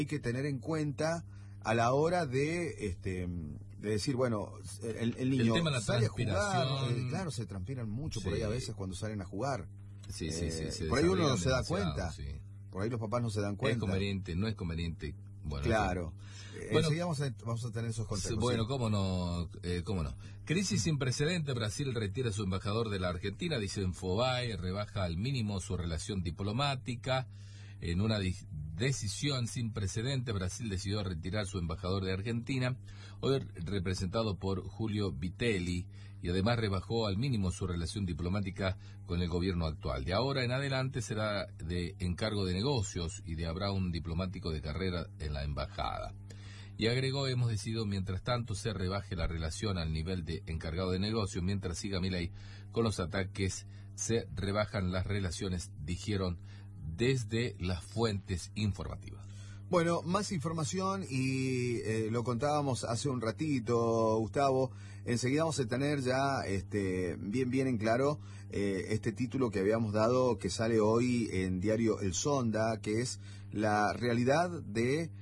hay que tener en cuenta a la hora de decir, bueno, el niño tema de la sale a jugar, transpiración. claro, se transpiran mucho por ahí a veces cuando salen a jugar. Sí, por ahí uno no se da demasiado, cuenta. sí. Por ahí los papás no se dan cuenta. Es conveniente, no es conveniente. Bueno, claro. Bueno, enseguida vamos a tener esos consejos. Bueno, sí. cómo no. Crisis sin precedente. Brasil retira a su embajador de la Argentina, dice Infobae, rebaja al mínimo su relación diplomática. En una decisión sin precedente, Brasil decidió retirar su embajador de Argentina, hoy representado por Julio Vitelli, y además rebajó al mínimo su relación diplomática con el gobierno actual. De ahora en adelante será de encargo de negocios y habrá un diplomático de carrera en la embajada. Y agregó, hemos decidido mientras tanto se rebaje la relación al nivel de encargado de negocios, mientras siga Milei con los ataques, se rebajan las relaciones, dijeron desde las fuentes informativas. Bueno, más información y lo contábamos hace un ratito, Gustavo. Enseguida vamos a tener ya bien en claro este título que habíamos dado, que sale hoy en diario El Sonda, que es la realidad de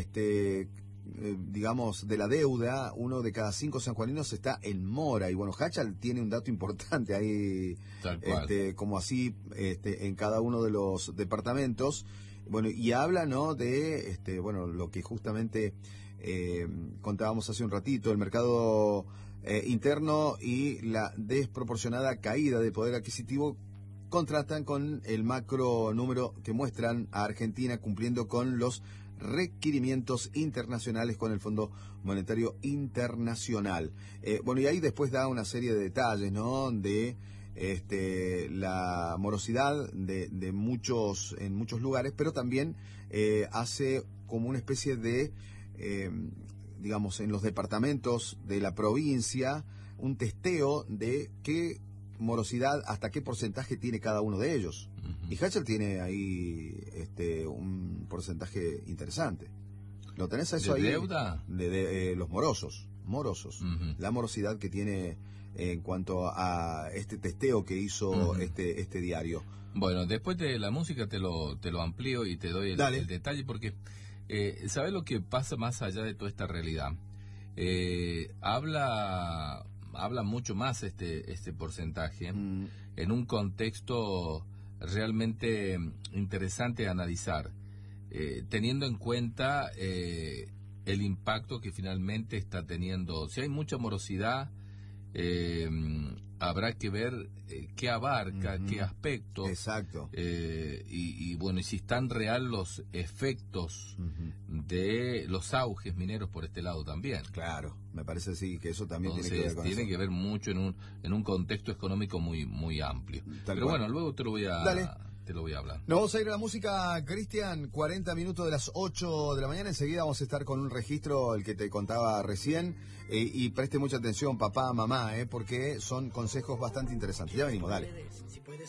digamos, de la deuda. 1 de cada 5 sanjuaninos está en mora. Y bueno, Hachal tiene un dato importante ahí, tal cual. como así, en cada uno de los departamentos. Bueno, y habla, ¿no?, de, bueno, lo que justamente contábamos hace un ratito, el mercado interno y la desproporcionada caída de poder adquisitivo contrastan con el macro número que muestran a Argentina cumpliendo con los requerimientos internacionales con el Fondo Monetario Internacional. Bueno, y ahí después da una serie de detalles, ¿no?, de la morosidad de muchos, en muchos lugares, pero también hace como una especie de, digamos, en los departamentos de la provincia, un testeo de qué morosidad, hasta qué porcentaje tiene cada uno de ellos. Uh-huh. Y Hachel tiene ahí un porcentaje interesante. ¿Lo tenés a eso ¿De ahí? deuda? De los morosos. Uh-huh. La morosidad que tiene en cuanto a este testeo que hizo uh-huh. este diario. Bueno, después de la música te lo amplío y te doy el detalle, porque ¿sabes lo que pasa más allá de toda esta realidad? Habla mucho más este porcentaje en un contexto realmente interesante de analizar, teniendo en cuenta el impacto que finalmente está teniendo. Si hay mucha morosidad, habrá que ver qué abarca, qué aspecto. Exacto. Y bueno, y si están real los efectos de los auges mineros por este lado también. Claro, me parece sí que eso también entonces, tiene que ver con tiene que ver mucho en un contexto económico muy amplio. Pero bueno, luego te lo voy a hablar. Nos vamos a ir a la música, Cristian. 40 minutos de las 8 de la mañana. Enseguida vamos a estar con un registro, el que te contaba recién. Y preste mucha atención, papá, mamá, porque son consejos bastante interesantes. Ya venimos, dale.